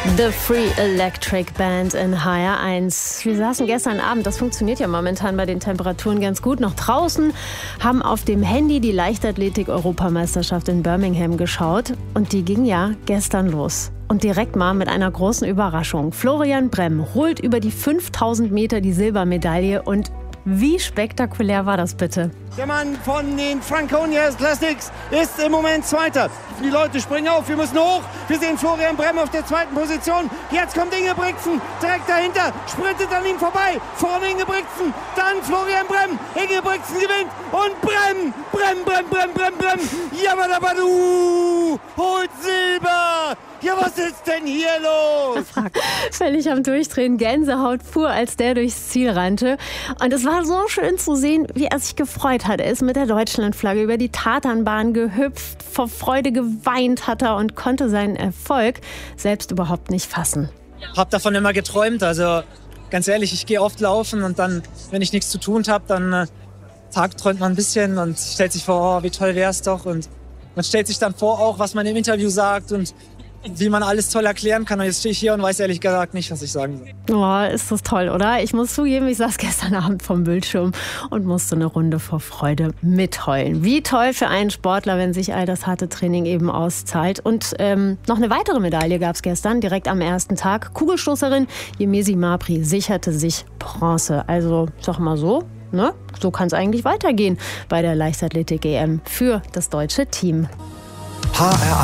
The Free Electric Band in HR1. Wir saßen gestern Abend, das funktioniert ja momentan bei den Temperaturen ganz gut, noch draußen, haben auf dem Handy die Leichtathletik-Europameisterschaft in Birmingham geschaut. Und die ging ja gestern los. Und direkt mal mit einer großen Überraschung. Florian Brem holt über die 5000 Meter die Silbermedaille. Und wie spektakulär war das bitte? Der Mann von den Franconia Classics ist im Moment Zweiter. Die Leute springen auf, wir müssen hoch. Wir sehen Florian Brem auf der zweiten Position. Jetzt kommt Ingebrigtsen, direkt dahinter, sprintet an ihm vorbei. Vorne Ingebrigtsen, dann Florian Brem. Ingebrigtsen gewinnt und Brem. Jabadabadu, holt Silber. Ja, was ist denn hier los? Völlig am Durchdrehen, Gänsehaut pur, als der durchs Ziel rannte. Und es war so schön zu sehen, wie er sich gefreut hat. Er ist mit der Deutschlandflagge über die Tatanbahn gehüpft, vor Freude geweint hat er und konnte seinen Erfolg selbst überhaupt nicht fassen. Ich habe davon immer geträumt. Also ganz ehrlich, ich gehe oft laufen und dann, wenn ich nichts zu tun habe, dann tagträumt man ein bisschen und stellt sich vor, oh, wie toll wäre es doch. Und man stellt sich dann vor auch, was man im Interview sagt und wie man alles toll erklären kann. Und jetzt stehe ich hier und weiß ehrlich gesagt nicht, was ich sagen soll. Oh, ist das toll, oder? Ich muss zugeben, ich saß gestern Abend vom Bildschirm und musste eine Runde vor Freude mitheulen. Wie toll für einen Sportler, wenn sich all das harte Training eben auszahlt. Und noch eine weitere Medaille gab es gestern, direkt am ersten Tag. Kugelstoßerin Yemisi Mapri sicherte sich Bronze. Also, sag mal so, ne? So kann es eigentlich weitergehen bei der Leichtathletik-EM für das deutsche Team. HR1